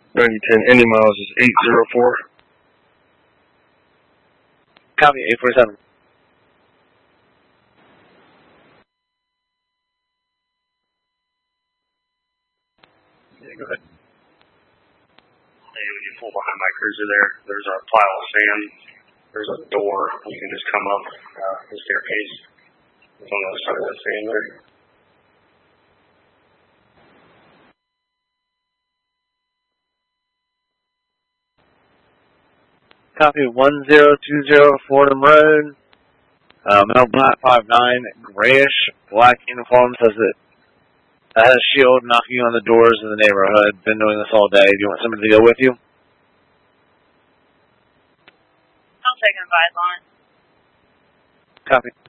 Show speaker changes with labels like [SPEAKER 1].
[SPEAKER 1] 9010 Indy miles is 804.
[SPEAKER 2] Copy, 847.
[SPEAKER 1] Yeah, go ahead. Hey, when you pull behind my cruiser there's a pile of sand. There's a door. You can just come up the staircase. It's on the other side of that sand there.
[SPEAKER 2] Copy, 1020 Fordham Road. Male black 5'9", grayish black uniform, says it has a shield knocking on the doors in the neighborhood. Been doing this all day. Do you want somebody to go with you?
[SPEAKER 3] I'll take an advice on it.
[SPEAKER 2] Copy.